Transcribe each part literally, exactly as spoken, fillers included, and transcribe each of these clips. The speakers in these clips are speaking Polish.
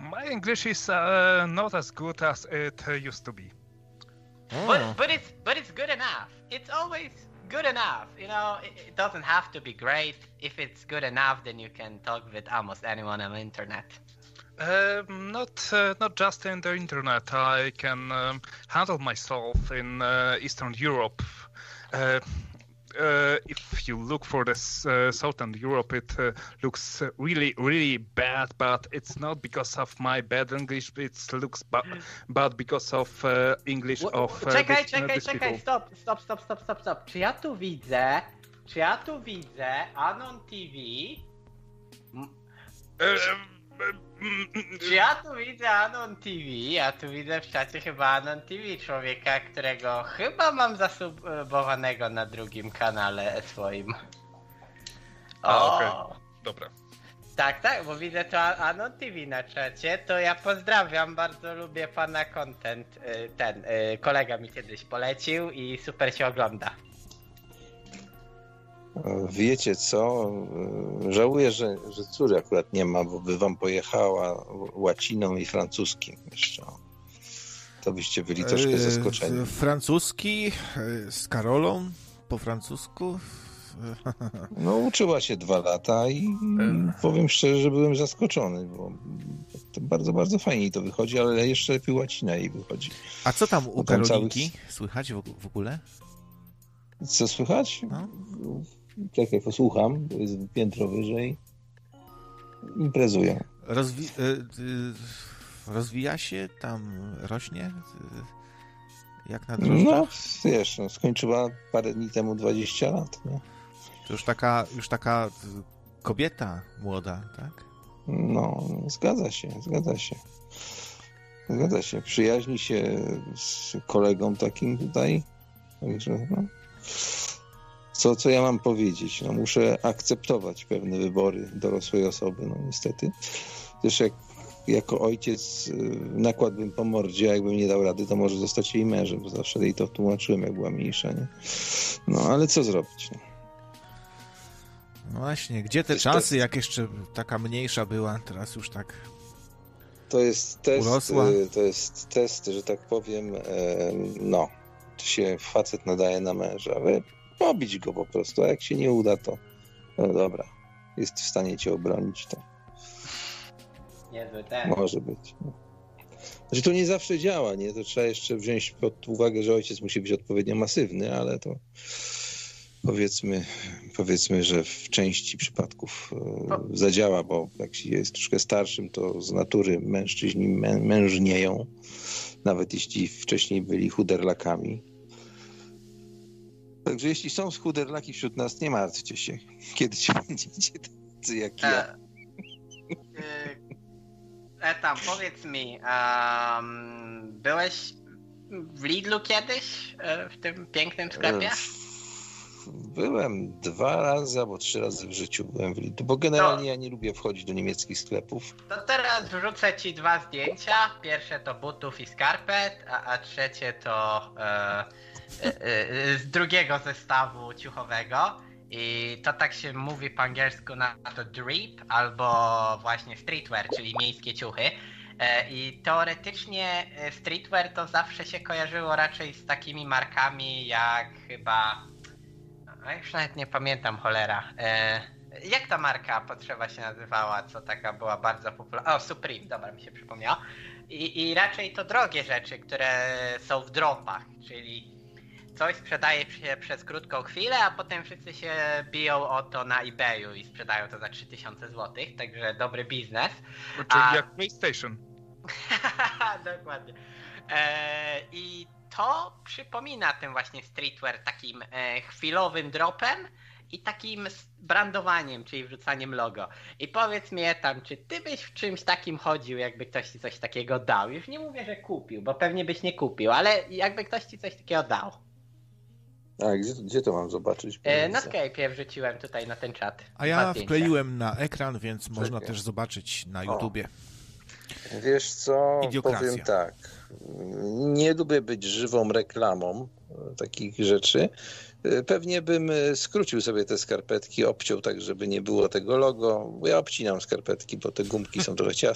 my English is uh, not as good as it uh, used to be. Oh. But but it's but it's good enough. It's always good enough. You know, it, it doesn't have to be great. If it's good enough, then you can talk with almost anyone on the internet. Um, not uh, not just in the internet. I can um, handle myself in uh, Eastern Europe. Uh, uh, if you look for this uh, Southern Europe, it uh, looks really, really bad. But it's not because of my bad English. It looks bad, bad because of uh, English What? of uh, Czekaj, this, czekaj, uh, czekaj, people. stop, stop, stop, stop, stop, stop. Czy ja tu widzę, czy ja tu widzę Anon T V? Czy ja tu widzę Anon T V? Ja tu widzę w czacie chyba Anon T V, człowieka, którego chyba mam zasubowanego na drugim kanale swoim. A, okej, okay. Dobra. Tak, tak, bo widzę to Anon T V na czacie, to ja pozdrawiam, bardzo lubię pana content, ten, kolega mi kiedyś polecił i super się ogląda. Wiecie co, żałuję, że, że córy akurat nie ma, bo by wam pojechała łaciną i francuskim jeszcze. To byście byli troszkę zaskoczeni. Francuski z Karolą po francusku? No uczyła się dwa lata i powiem szczerze, że byłem zaskoczony, bo to bardzo, bardzo fajnie to wychodzi, ale jeszcze lepiej łacina jej wychodzi. A co tam u tam Karolinki cały... słychać w ogóle? Co słychać? No. Czekaj, posłucham, to jest piętro wyżej. Imprezują. Rozwi- rozwija się tam, rośnie? Jak na drożdżach? No, wiesz, no, skończyła parę dni temu dwadzieścia lat, nie? To już taka, już taka kobieta młoda, tak? No, zgadza się, zgadza się. Zgadza się. Przyjaźni się z kolegą takim tutaj. Także, no. Co, co ja mam powiedzieć? No, muszę akceptować pewne wybory dorosłej osoby, no niestety. Też jak jako ojciec nakładłbym po mordzie, a jakbym nie dał rady, to może zostać jej mężem, bo zawsze jej to tłumaczyłem, jak była mniejsza, nie? No, ale co zrobić? No, no właśnie, gdzie te czasy, jak jeszcze taka mniejsza była, teraz już tak to jest test, urosła. To jest test, że tak powiem, no, czy się facet nadaje na męża. Pobić go po prostu, a jak się nie uda, to no dobra, jest w stanie cię obronić, to Niezły ten. może być. No. Znaczy to nie zawsze działa, nie? To trzeba jeszcze wziąć pod uwagę, że ojciec musi być odpowiednio masywny, ale to powiedzmy, powiedzmy, że w części przypadków e, zadziała, bo jak się jest troszkę starszym, to z natury mężczyźni mę, mężnieją, nawet jeśli wcześniej byli chuderlakami. Także jeśli są chuderlaki wśród nas, nie martwcie się. Kiedy ci będziecie tacy jak ja. E, e, tam, powiedz mi, um, byłeś w Lidlu kiedyś? E, w tym pięknym sklepie? Byłem dwa razy albo trzy razy w życiu byłem w Lidlu, bo generalnie to, ja nie lubię wchodzić do niemieckich sklepów. To teraz wrzucę ci dwa zdjęcia. Pierwsze to butów i skarpet, a, a trzecie to e, e, e, z drugiego zestawu ciuchowego. I to tak się mówi po angielsku na to drip albo właśnie streetwear, czyli miejskie ciuchy. E, I teoretycznie streetwear to zawsze się kojarzyło raczej z takimi markami jak chyba... A już nawet nie pamiętam, cholera. E, jak ta marka potrzeba się nazywała, co taka była bardzo popularna? O, Supreme, dobra, mi się przypomniało. I, I raczej to drogie rzeczy, które są w dropach, czyli coś sprzedaje się przez krótką chwilę, a potem wszyscy się biją o to na eBayu i sprzedają to za trzy tysiące złotych, także dobry biznes. Czyli a... jak PlayStation. Dokładnie. E, I to przypomina tym właśnie streetwear takim e, chwilowym dropem i takim brandowaniem, czyli wrzucaniem logo. I powiedz mi tam, czy ty byś w czymś takim chodził, jakby ktoś ci coś takiego dał? Już nie mówię, że kupił, bo pewnie byś nie kupił, ale jakby ktoś ci coś takiego dał. A gdzie, gdzie to mam zobaczyć? E, na Skype'ie wrzuciłem tutaj na ten czat. A ja wkleiłem na ekran, więc można też zobaczyć na YouTubie. O, wiesz co, Idiokracja. Powiem tak. Nie lubię być żywą reklamą takich rzeczy. Pewnie bym skrócił sobie te skarpetki, obciął tak, żeby nie było tego logo. Bo ja obcinam skarpetki, bo te gumki są trochę ciasne.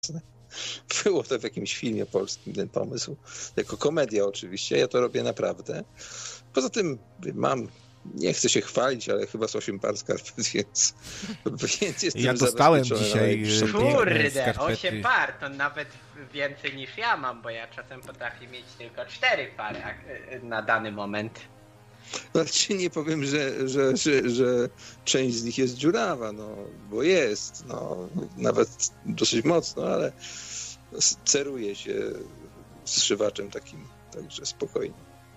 Było to w jakimś filmie polskim ten pomysł. Jako komedia oczywiście, ja to robię naprawdę. Poza tym mam, nie chcę się chwalić, ale chyba z osiem par skarpet, więc, więc jestem Ja dostałem dzisiaj Kurde, osiem par, to nawet więcej niż ja mam, bo ja czasem potrafię mieć tylko cztery pary na dany moment. No ci nie powiem, że, że, że, że część z nich jest dziurawa, no, bo jest, no, nawet dosyć mocno, ale ceruję się zszywaczem takim, także spokojnie.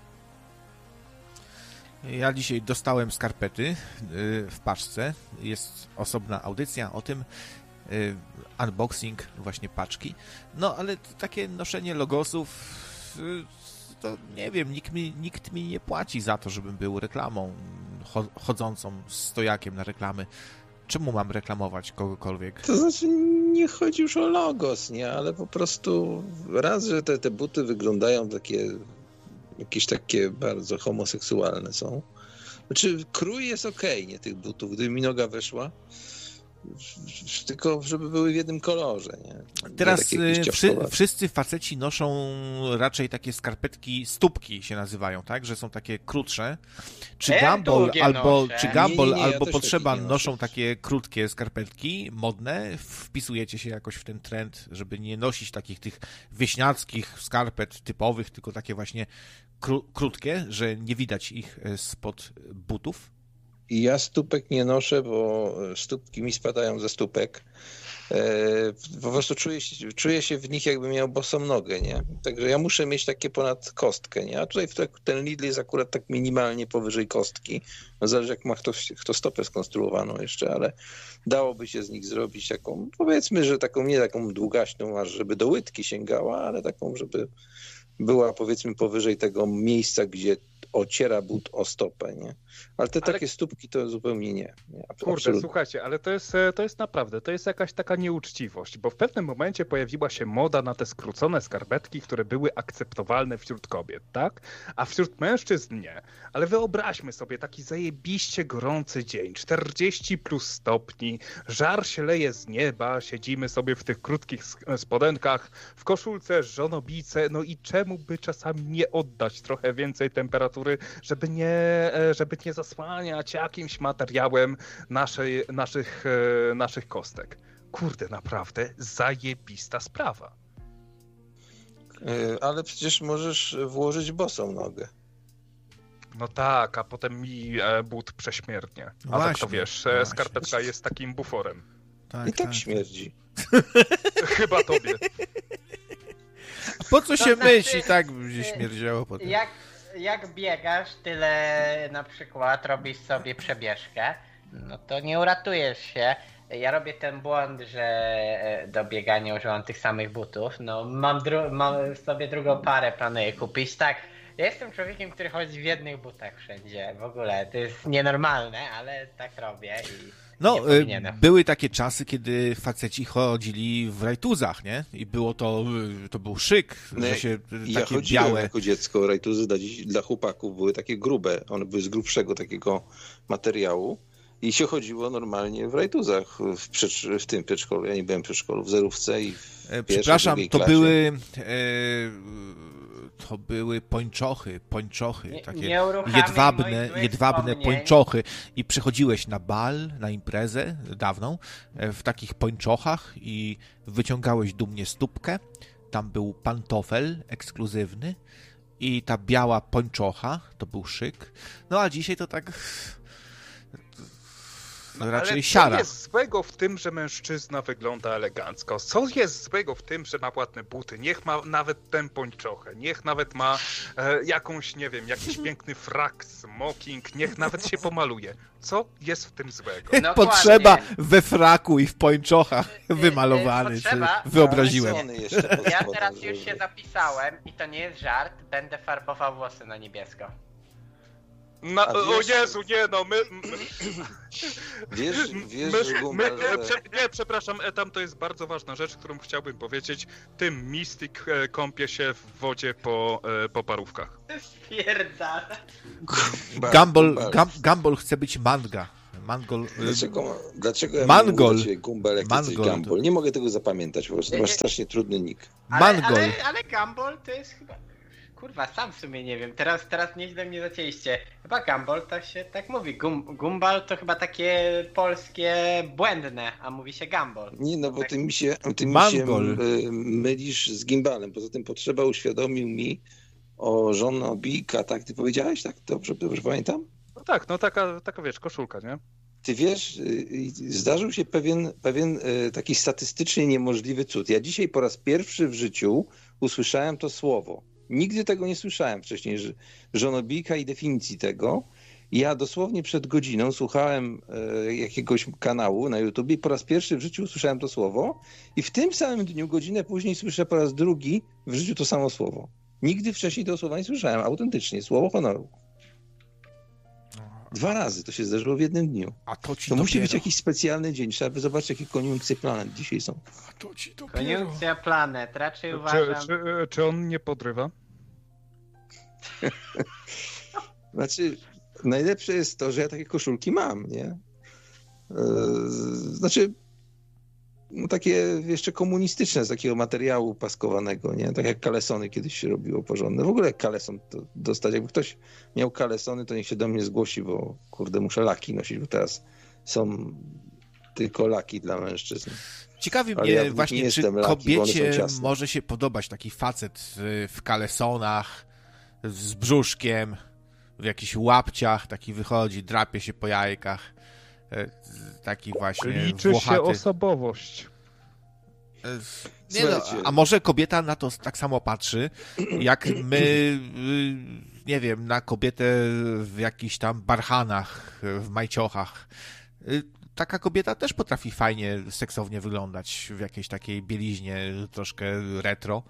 Ja dzisiaj dostałem skarpety w paczce. Jest osobna audycja o tym. Unboxing właśnie paczki. No, ale takie noszenie logosów, to nie wiem, nikt mi, nikt mi nie płaci za to, żebym był reklamą chodzącą stojakiem na reklamy. Czemu mam reklamować kogokolwiek? To znaczy, nie chodzi już o logos, nie? Ale po prostu raz, że te, te buty wyglądają takie jakieś takie bardzo homoseksualne są. Znaczy, krój jest okej, okay, nie, tych butów. Gdyby mi noga weszła, tylko żeby były w jednym kolorze, nie? Teraz wszy, wszyscy faceci noszą raczej takie skarpetki, stópki się nazywają, tak? Że są takie krótsze. Czy Gumball albo, czy Gumball nie, nie, nie, albo ja Potrzeba noszą takie krótkie skarpetki modne? Wpisujecie się jakoś w ten trend, żeby nie nosić takich tych wieśniackich skarpet typowych, tylko takie właśnie kró, krótkie, że nie widać ich spod butów? Ja stópek nie noszę, bo stópki mi spadają ze stópek. Po prostu czuję się, czuję się w nich, jakbym miał bosą nogę, nie? Także ja muszę mieć takie ponad kostkę, nie? A tutaj ten Lidl jest akurat tak minimalnie powyżej kostki. No zależy, jak ma kto, kto stopę skonstruowaną jeszcze, ale dałoby się z nich zrobić taką, powiedzmy, że taką, nie taką długaśną, aż żeby do łydki sięgała, ale taką, żeby była, powiedzmy, powyżej tego miejsca, gdzie ociera but o stopę, nie? Ale te ale... takie stópki to zupełnie nie. nie Kurde, absolutnie. Słuchajcie, ale to jest, to jest naprawdę, to jest jakaś taka nieuczciwość, bo w pewnym momencie pojawiła się moda na te skrócone skarpetki, które były akceptowalne wśród kobiet, tak? A wśród mężczyzn nie. Ale wyobraźmy sobie taki zajebiście gorący dzień, czterdzieści plus stopni, żar się leje z nieba, siedzimy sobie w tych krótkich spodenkach, w koszulce, żonobice, no i czemu by czasami nie oddać trochę więcej temperatury, żeby nie, żeby nie zasłaniać jakimś materiałem naszej, naszych, naszych kostek. Kurde, naprawdę zajebista sprawa. Ale przecież możesz włożyć bosą nogę. No tak, a potem mi but prześmierdnie. A właśnie, tak to wiesz, właśnie. Skarpetka jest takim buforem. Tak, I tak, tak śmierdzi. Chyba tobie. A po co się znaczy, myśli, tak by się śmierdziało potem? Jak, jak biegasz, tyle na przykład robisz sobie przebieżkę, no to nie uratujesz się. Ja robię ten błąd, że do biegania używam tych samych butów. No mam, dru- mam sobie drugą parę, planuję kupić. Tak, ja jestem człowiekiem, który chodzi w jednych butach wszędzie. W ogóle to jest nienormalne, ale tak robię i no, były takie czasy, kiedy faceci chodzili w rajtuzach, nie? I było to, to był szyk, no, że się ja takie chodziłem białe... jako dziecko, rajtuzy dla, dla chłopaków były takie grube, one były z grubszego takiego materiału i się chodziło normalnie w rajtuzach w, przedsz- w tym przedszkolu. Ja nie byłem w przedszkolu, w zerówce i w pierwszej, Przepraszam, to klasie. były... E... To były pończochy, pończochy, nie, takie nie jedwabne, jedwabne pończochy. I przychodziłeś na bal, na imprezę dawną, w takich pończochach i wyciągałeś dumnie stópkę. Tam był pantofel ekskluzywny i ta biała pończocha, to był szyk. No a dzisiaj to tak... No, raczej ale siara. Co jest złego w tym, że mężczyzna wygląda elegancko? Co jest złego w tym, że ma ładne buty? Niech ma nawet tę pończochę, niech nawet ma e, jakąś, nie wiem, jakiś piękny frak, smoking, niech nawet się pomaluje. Co jest w tym złego? No Potrzeba dokładnie. we fraku i w pończochach wymalowany. Potrzeba, wyobraziłem. Ja teraz już się zapisałem i to nie jest żart, będę farbował włosy na niebiesko. No, o Jezu, nie no, my... Wiesz, wiesz, my, że Gumball, my, że... prze, Nie, przepraszam, tam to jest bardzo ważna rzecz, którą chciałbym powiedzieć. Tym Mystic kąpie się w wodzie po, po parówkach. Stwierdza. Gumball, Gumball chce być manga. Mangol. Dlaczego, dlaczego ja Mangol. mówię Gumball, jak Mangol. jesteś Gumball? Nie mogę tego zapamiętać, po prostu masz strasznie trudny nick. Ale, Mangol. ale, ale Gumball to jest chyba... Kurwa, sam w sumie nie wiem, teraz, teraz nieźle mnie zacięliście. Chyba Gumball to się tak mówi, Gum, Gumball to chyba takie polskie błędne, a mówi się Gumball. Nie, no bo tak... ty mi się, ty mi się mylisz z Gimbalem, poza tym Potrzeba uświadomił mi o żonobijka, tak ty powiedziałeś, tak? Dobrze, dobrze pamiętam? No tak, no taka, taka wiesz, koszulka, nie? Ty wiesz, zdarzył się pewien, pewien taki statystycznie niemożliwy cud. Ja dzisiaj po raz pierwszy w życiu usłyszałem to słowo. Nigdy tego nie słyszałem wcześniej, żonobijka i definicji tego. Ja dosłownie przed godziną słuchałem jakiegoś kanału na YouTube i po raz pierwszy w życiu usłyszałem to słowo i w tym samym dniu, godzinę później słyszę po raz drugi w życiu to samo słowo. Nigdy wcześniej tego słowa nie słyszałem, autentycznie, słowo honoru. Dwa razy to się zdarzyło w jednym dniu. A to ci to dopiero. Musi być jakiś specjalny dzień. Trzeba by zobaczyć, jakie koniunkcje planet dzisiaj są. A to ci dopiero. Koniunkcja planet, raczej uważam... Czy, czy, czy on nie podrywa? Znaczy, najlepsze jest to, że ja takie koszulki mam, nie? Znaczy, no takie jeszcze komunistyczne z takiego materiału paskowanego, nie? Tak jak kalesony kiedyś się robiło porządne. W ogóle kaleson to dostać. Jakby ktoś miał kalesony, to niech się do mnie zgłosi, bo kurde, muszę laki nosić, bo teraz są tylko laki dla mężczyzn. Ciekawi mnie ja właśnie, czy laki, kobiecie może się podobać taki facet w, w kalesonach, z brzuszkiem, w jakichś łapciach, taki wychodzi, drapie się po jajkach. Taki właśnie liczy włochaty. się osobowość. Nie no, a może kobieta na to tak samo patrzy, jak my, nie wiem, na kobietę w jakichś tam barchanach, w majciochach. Taka kobieta też potrafi fajnie, seksownie wyglądać w jakiejś takiej bieliźnie, troszkę retro.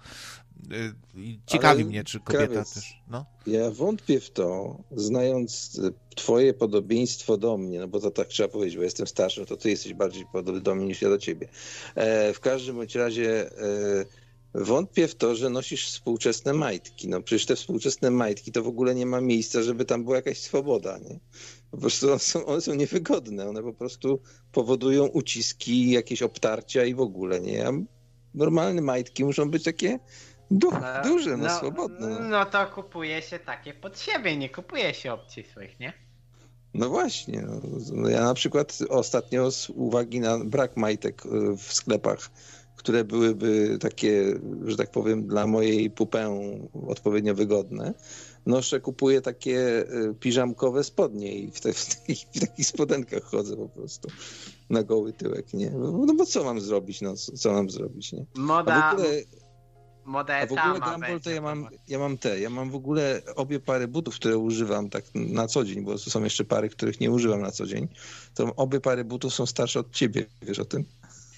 Ciekawi Ale mnie, czy kobieta krawiec, też... No? Ja wątpię w to, znając twoje podobieństwo do mnie, no bo to tak trzeba powiedzieć, bo jestem starszy, no to ty jesteś bardziej podobny do mnie niż ja do ciebie. E, w każdym bądź razie e, wątpię w to, że nosisz współczesne majtki. No przecież te współczesne majtki to w ogóle nie ma miejsca, żeby tam była jakaś swoboda, nie? Po prostu one są, one są niewygodne, one po prostu powodują uciski, jakieś obtarcia i w ogóle, nie? A normalne majtki muszą być takie Du, no, duże, no, no swobodne. No. no to kupuje się takie pod siebie, nie kupuje się obcisłych, nie? No właśnie. No, ja na przykład ostatnio z uwagi na brak majtek w sklepach, które byłyby takie, że tak powiem, dla mojej pupę odpowiednio wygodne, noszę, kupuję takie piżamkowe spodnie i w, te, w, takich, w takich spodenkach chodzę po prostu na goły tyłek, nie? No bo co mam zrobić, no co, co mam zrobić, nie? Moda... A w ogóle... Moda A w ogóle Gumball to ja mam, ja mam te, ja mam w ogóle obie pary butów, które używam tak na co dzień, bo są jeszcze pary, których nie używam na co dzień. To obie pary butów są starsze od ciebie, wiesz o tym?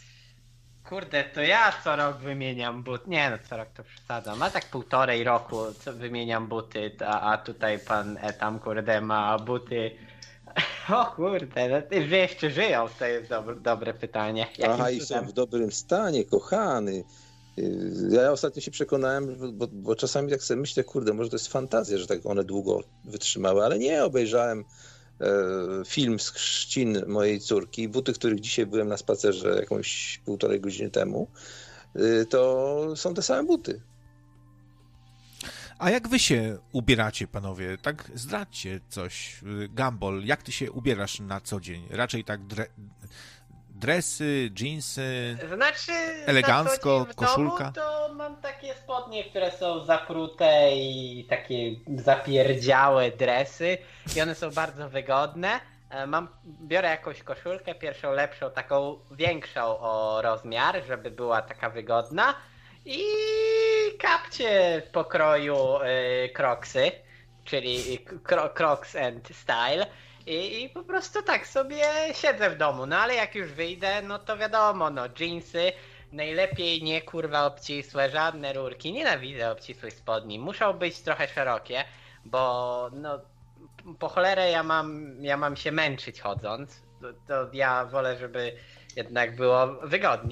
Kurde, to ja co rok wymieniam but. Nie no, co rok to przesadzam. A tak półtorej roku co wymieniam buty, a, a tutaj pan Etam, kurde, ma buty. O kurde, no ty wiesz, czy żyją, to jest dobre, dobre pytanie. Jakim Aha, i są w dobrym stanie, kochany. Ja ostatnio się przekonałem, bo, bo czasami tak sobie myślę, kurde, może to jest fantazja, że tak one długo wytrzymały, ale nie, obejrzałem e, film z chrzcin mojej córki, buty, których dzisiaj byłem na spacerze jakąś półtorej godziny temu, e, to są te same buty. A jak wy się ubieracie, panowie? Tak zdradźcie coś. Gumball, jak ty się ubierasz na co dzień? Raczej tak dre... dresy, dżinsy, znaczy, elegancko, w koszulka? Domu to mam takie spodnie, które są zaprute i takie zapierdziałe dresy i one są bardzo wygodne. Mam, biorę jakąś koszulkę, pierwszą lepszą, taką większą o rozmiar, żeby była taka wygodna i kapcie w pokroju y, Crocsy, czyli cro, Crocs and Style. I, I po prostu tak sobie siedzę w domu, no ale jak już wyjdę, no to wiadomo, no dżinsy, najlepiej nie kurwa obcisłe, żadne rurki, nienawidzę obcisłych spodni, muszą być trochę szerokie, bo no po cholerę ja mam, ja mam się męczyć chodząc, to, to ja wolę, żeby jednak było wygodnie,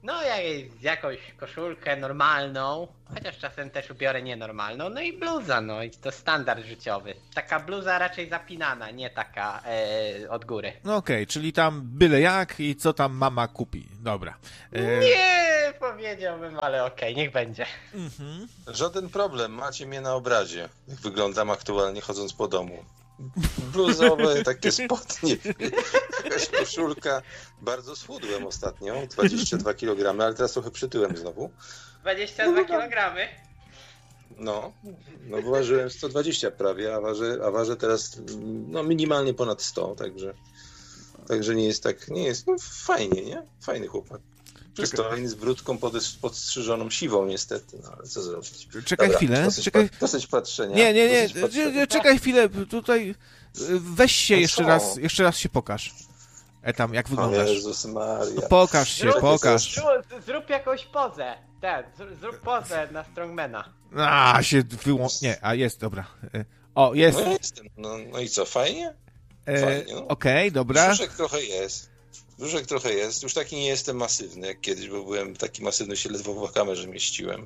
No jak jakąś koszulkę normalną, chociaż czasem też ubiorę nienormalną, no i bluza, no i to standard życiowy. Taka bluza raczej zapinana, nie taka e, od góry. No okej, okay, czyli tam byle jak i co tam mama kupi, dobra. E... Nie powiedziałbym, ale okej, okay, niech będzie. Mhm. Żaden problem, macie mnie na obrazie. Jak wyglądam aktualnie chodząc po domu. Bluzowe, takie spodnie, jakaś koszulka. Bardzo schudłem ostatnio, dwadzieścia dwa kilogramy, ale teraz trochę przytyłem znowu. dwadzieścia dwa kilogramy? No, no ważyłem sto dwadzieścia prawie, a ważę, a ważę teraz no, minimalnie ponad sto, także, także nie jest tak, nie jest, no fajnie, nie? Fajny chłopak. Przystojny, z brudką podstrzyżoną, siwą niestety, no ale co zrobić. Czekaj Dobra, chwilę. Dosyć, czekaj... Pa, dosyć patrzenia. Nie, nie, nie, nie, czekaj chwilę, tutaj weź się no jeszcze raz, jeszcze raz się pokaż. E tam, jak wyglądasz? O Jezus Maria. No pokaż się, zrób, pokaż. Zrób, zrób jakąś pozę, ten, zrób pozę na strongmana. A, się wyłącz... Nie, a jest, dobra. O, jest. No jestem, no, no i co, fajnie? Fajnie, no. Okej, okay, dobra. Brzuszek trochę jest. Brzuszek trochę jest. Już taki nie jestem masywny jak kiedyś, bo byłem taki masywny, się ledwo w kamerze mieściłem.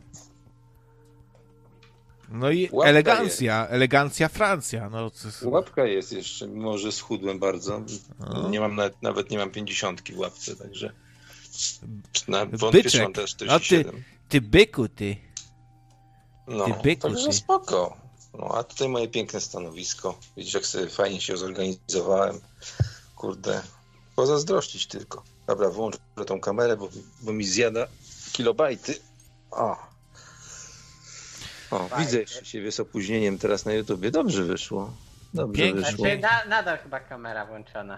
No i Łapka elegancja, jest. elegancja Francja. No, to... Łapka jest jeszcze, mimo że schudłem bardzo. No. Nie mam nawet, nawet nie mam pięćdziesiątki w łapce, także na wątpię, mam też czterdzieści siedem. No ty, ty byku, ty. No, ty byku, także ty. spoko. No, a tutaj moje piękne stanowisko. Widzisz, jak sobie fajnie się zorganizowałem. Kurde, pozazdrościć tylko. Dobra, włączę tą kamerę, bo, bo mi zjada kilobajty. O, o widzę jeszcze siebie z opóźnieniem teraz na YouTubie. Dobrze wyszło. Dobrze Pięknie. wyszło. Znaczy, na, nadal chyba kamera włączona.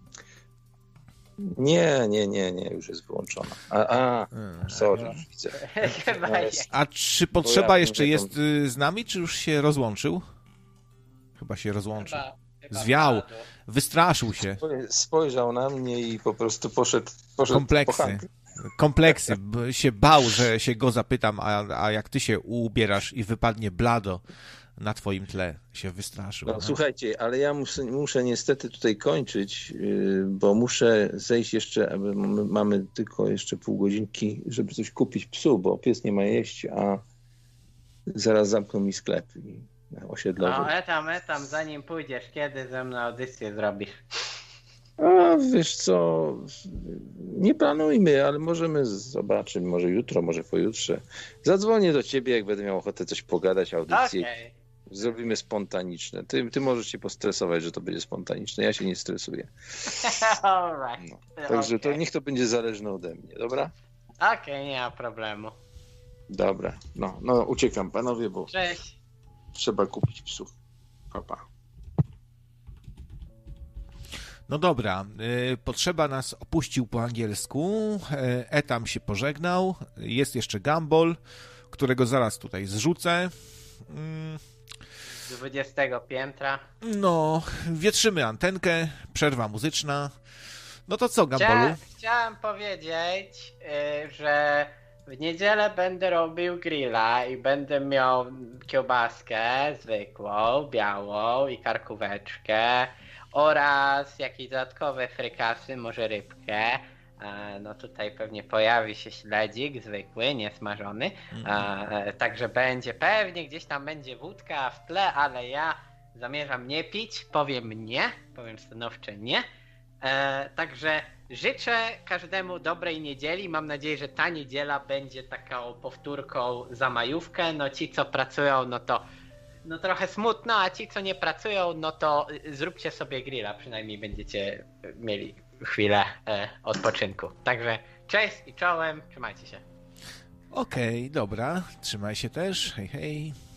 Nie, nie, nie, nie, już jest wyłączona. A, a sorry, już widzę. A czy Potrzeba jeszcze jest z nami, czy już się rozłączył? Chyba się rozłączył. Chyba, chyba Zwiał, wystraszył się. Spojrzał na mnie i po prostu poszedł, poszedł Kompleksy. Kompleksy. Się bał, że się go zapytam, a, a jak ty się ubierasz i wypadnie blado na twoim tle, się wystraszył. No, no. Słuchajcie, ale ja muszę, muszę niestety tutaj kończyć, bo muszę zejść jeszcze, mamy tylko jeszcze pół godzinki, żeby coś kupić psu, bo pies nie ma jeść, a zaraz zamkną mi sklep osiedlowy. No, etam, etam, zanim pójdziesz, kiedy ze mną audycję zrobisz? A wiesz co, nie planujmy, ale możemy zobaczyć, może jutro, może pojutrze. Zadzwonię do ciebie, jak będę miał ochotę coś pogadać, audycję. Okay. Zrobimy spontaniczne. Ty, ty możesz się postresować, że to będzie spontaniczne. Ja się nie stresuję. Alright. No. Także okay. To niech to będzie zależne ode mnie, dobra? Okej, okay, nie ma problemu. Dobra, no, no uciekam panowie, bo Cześć. Trzeba kupić psów. Pa, pa. No dobra, Potrzeba nas opuścił po angielsku, Etam się pożegnał, jest jeszcze Gumball, którego zaraz tutaj zrzucę. Z dwudziestego piętra. No, wietrzymy antenkę, przerwa muzyczna. No to co, Gumballu? Chcia, chciałem powiedzieć, że w niedzielę będę robił grilla i będę miał kiełbaskę zwykłą, białą i karkóweczkę oraz jakieś dodatkowe frykasy, może rybkę. No tutaj pewnie pojawi się śledzik zwykły, niesmażony. Mm-hmm. Także będzie, pewnie gdzieś tam będzie wódka w tle, ale ja zamierzam nie pić, powiem nie, powiem stanowcze nie. Także życzę każdemu dobrej niedzieli. Mam nadzieję, że ta niedziela będzie taką powtórką za majówkę. No ci, co pracują, no to no trochę smutno, a ci, co nie pracują, no to zróbcie sobie grilla. Przynajmniej będziecie mieli chwilę e, odpoczynku. Także cześć i czołem. Trzymajcie się. Okej, okay, dobra. Trzymaj się też. Hej, hej.